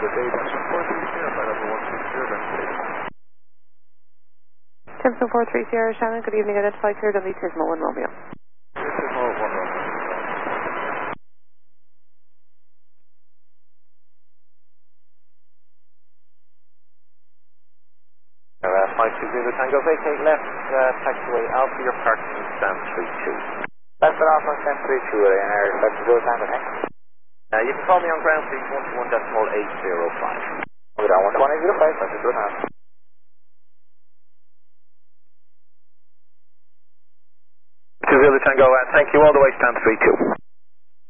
good day. That's 430, flight level 160, then please. Simpson 43 Sierra Shannon, good evening, identify clear Dundee Tismo 1 Romeo. Tismo 1 Romeo. Flight 20 Tango, vacate left, taxiway Alpha, your parking is stand 32. Left it off on stand 32, Ryanair, left to go Tango, thanks. You can call me on ground, please, 121.805. Hold on, 121.805, left to go Tango. Tango, thank you, all the way stand 32.